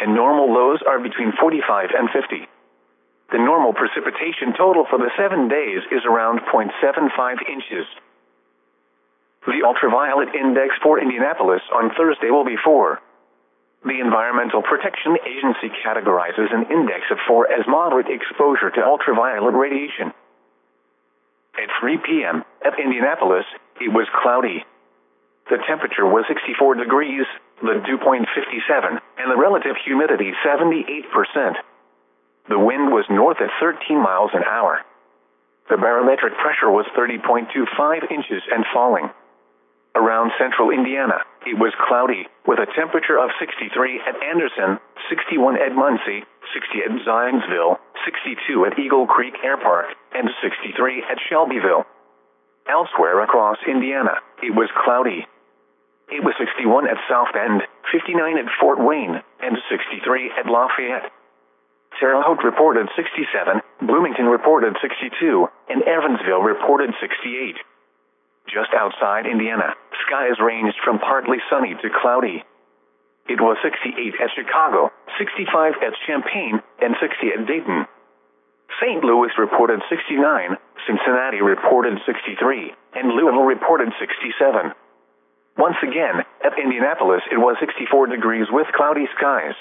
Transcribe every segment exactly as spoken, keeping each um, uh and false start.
and normal lows are between forty-five and fifty. The normal precipitation total for the seven days is around zero point seven five inches. The ultraviolet index for Indianapolis on Thursday will be four. The Environmental Protection Agency categorizes an index of four as moderate exposure to ultraviolet radiation. At three p m at Indianapolis, it was cloudy. The temperature was sixty-four degrees, the dew point fifty-seven, and the relative humidity seventy-eight percent. The wind was north at thirteen miles an hour. The barometric pressure was thirty point two five inches and falling. Around central Indiana, it was cloudy, with a temperature of sixty-three at Anderson, sixty-one at Muncie, sixty at Zionsville, sixty-two at Eagle Creek Air Park, and sixty-three at Shelbyville. Elsewhere across Indiana, it was cloudy. It was sixty-one at South Bend, fifty-nine at Fort Wayne, and sixty-three at Lafayette. Terre Haute reported sixty-seven, Bloomington reported sixty-two, and Evansville reported sixty-eight. Just outside Indiana, skies ranged from partly sunny to cloudy. It was sixty-eight at Chicago, sixty-five at Champaign, and sixty at Dayton. Saint Louis reported sixty-nine, Cincinnati reported sixty-three, and Louisville reported sixty-seven. Once again, at Indianapolis it was sixty-four degrees with cloudy skies.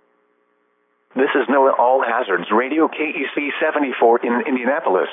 This is NOAA All Hazards Radio K E C seventy-four in Indianapolis.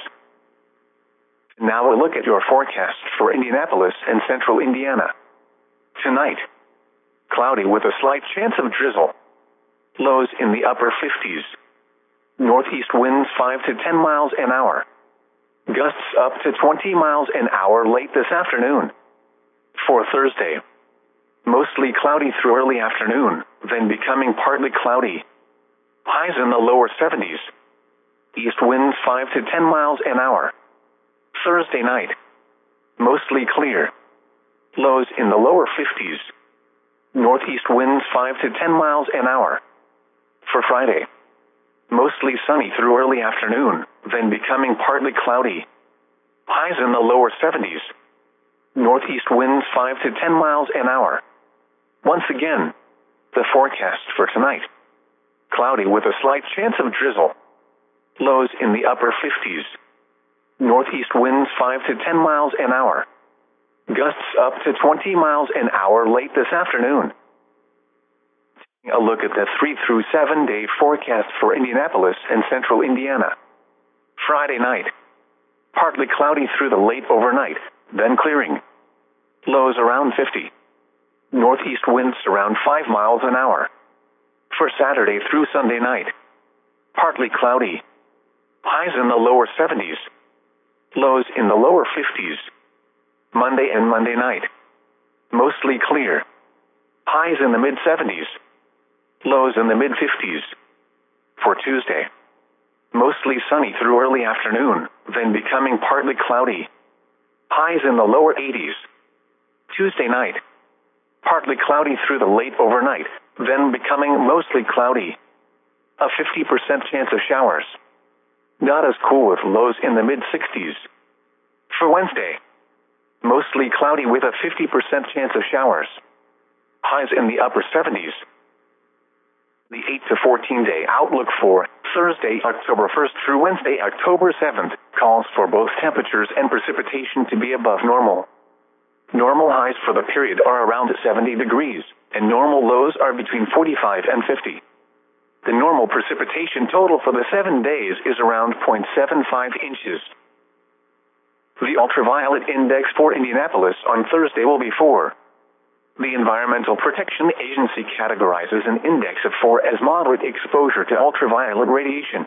Now a look at your forecast for Indianapolis and central Indiana. Tonight, cloudy with a slight chance of drizzle. Lows in the upper fifties. Northeast winds five to ten miles an hour. Gusts up to twenty miles an hour late this afternoon. For Thursday, mostly cloudy through early afternoon, then becoming partly cloudy. Highs in the lower seventies. East winds five to ten miles an hour. Thursday night, mostly clear. Lows in the lower fifties. Northeast winds five to ten miles an hour. For Friday, mostly sunny through early afternoon, then becoming partly cloudy. Highs in the lower seventies. Northeast winds five to ten miles an hour. Once again, the forecast for tonight. Cloudy with a slight chance of drizzle. Lows in the upper fifties. Northeast winds five to ten miles an hour. Gusts up to twenty miles an hour late this afternoon. Taking a look at the three through seven day forecast for Indianapolis and central Indiana. Friday night, partly cloudy through the late overnight, then clearing. Lows around fifty. Northeast winds around five miles an hour. For Saturday through Sunday night, partly cloudy. Highs in the lower seventies. Lows in the lower fifties. Monday and Monday night, mostly clear. Highs in the mid seventies. Lows in the mid fifties. For Tuesday, mostly sunny through early afternoon, then becoming partly cloudy. Highs in the lower eighties. Tuesday night, partly cloudy through the late overnight, then becoming mostly cloudy. A fifty percent chance of showers. Not as cool with lows in the mid sixties. For Wednesday, mostly cloudy with a fifty percent chance of showers. Highs in the upper seventies. The eight to fourteen day outlook for Thursday, October first through Wednesday, October seventh, calls for both temperatures and precipitation to be above normal. Normal highs for the period are around seventy degrees, and normal lows are between forty-five and fifty. The normal precipitation total for the seven days is around zero point seven five inches. The ultraviolet index for Indianapolis on Thursday will be four. The Environmental Protection Agency categorizes an index of four as moderate exposure to ultraviolet radiation.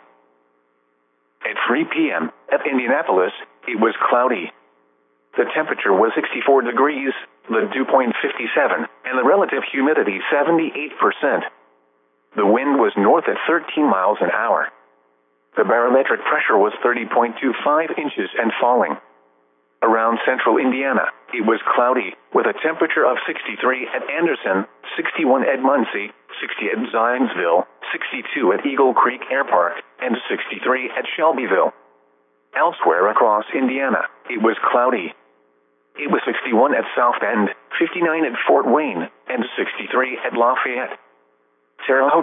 At three p m at Indianapolis, it was cloudy. The temperature was sixty-four degrees, the dew point fifty-seven, and the relative humidity seventy-eight percent. The wind was north at thirteen miles an hour. The barometric pressure was thirty point two five inches and falling. Around central Indiana, it was cloudy, with a temperature of sixty-three at Anderson, sixty-one at Muncie, sixty at Zionsville, sixty-two at Eagle Creek Air Park, and sixty-three at Shelbyville. Elsewhere across Indiana, it was cloudy. It was sixty-one at South Bend, fifty-nine at Fort Wayne, and sixty-three at Lafayette. Terre Haute